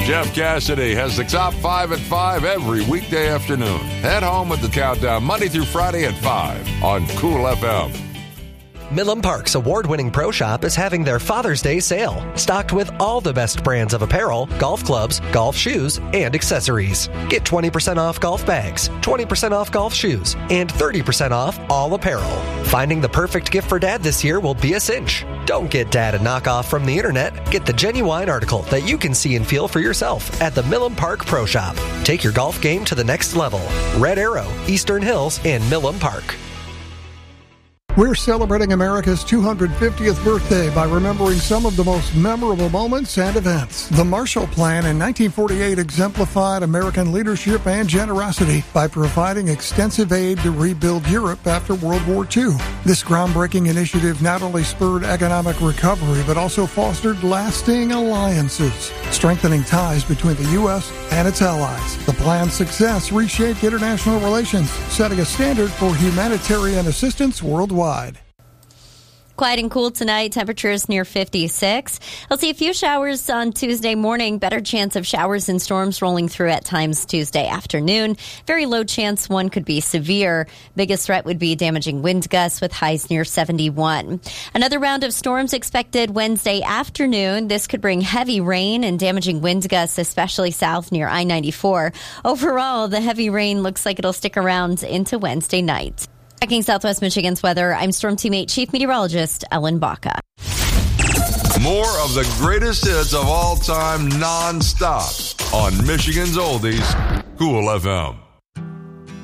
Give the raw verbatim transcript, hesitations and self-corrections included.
Jeff Cassidy has the top five at five every weekday afternoon. Head home with the countdown Monday through Friday at five on Cool F M. Milam Park's award-winning pro shop is having their Father's Day sale, stocked with all the best brands of apparel, golf clubs, golf shoes, and accessories. Get twenty percent off golf bags, twenty percent off golf shoes, and thirty percent off all apparel. Finding the perfect gift for Dad this year will be a cinch. Don't get Dad a knockoff from the internet. Get the genuine article that you can see and feel for yourself at the Milam Park Pro Shop. Take your golf game to the next level. Red Arrow, Eastern Hills, and Milam Park. We're celebrating America's two hundred fiftieth birthday by remembering some of the most memorable moments and events. The Marshall Plan in nineteen forty-eight exemplified American leadership and generosity by providing extensive aid to rebuild Europe after World War Two. This groundbreaking initiative not only spurred economic recovery, but also fostered lasting alliances, strengthening ties between the U S and its allies. The plan's success reshaped international relations, setting a standard for humanitarian assistance worldwide. Quiet and cool tonight. Temperatures near fifty-six. I'll see a few showers on Tuesday morning. Better chance of showers and storms rolling through at times Tuesday afternoon. Very low chance one could be severe. Biggest threat would be damaging wind gusts with highs near seventy-one. Another round of storms expected Wednesday afternoon. This could bring heavy rain and damaging wind gusts, especially south near I ninety-four. Overall, the heavy rain looks like it'll stick around into Wednesday night. Checking Southwest Michigan's weather, I'm Storm Team eight Chief Meteorologist Ellen Baca. More of the greatest hits of all time, non-stop on Michigan's Oldies, Cool F M.